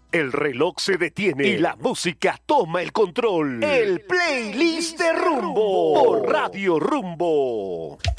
El reloj se detiene y la música toma el control. El playlist de Rumbo por Radio Rumbo.